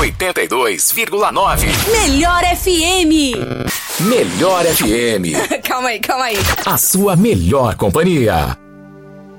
82,9. Melhor FM. Melhor FM. Calma aí. A sua melhor companhia.